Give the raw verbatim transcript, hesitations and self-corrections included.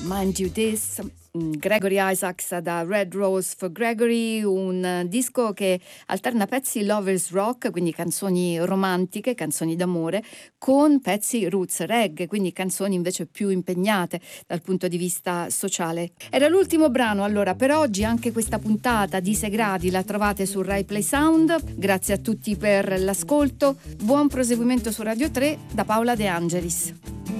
Mind You This, Gregory Isaacs da Red Rose for Gregory, un disco che alterna pezzi lovers rock, quindi canzoni romantiche, canzoni d'amore, con pezzi roots reggae, quindi canzoni invece più impegnate dal punto di vista sociale. Era l'ultimo brano allora per oggi, anche questa puntata di Segradi la trovate su Rai Play Sound. Grazie a tutti per l'ascolto, buon proseguimento su Radio tre da Paola De Angelis.